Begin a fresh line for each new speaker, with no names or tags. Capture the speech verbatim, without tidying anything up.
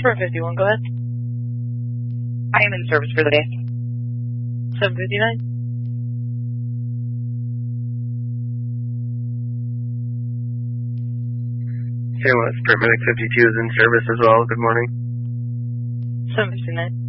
Sprint fifty-one, go ahead.
I am in service for the day.
seven fifty-nine.
San Luis Sprint Medic fifty-two is in service as well. Good morning.
seven fifty-nine.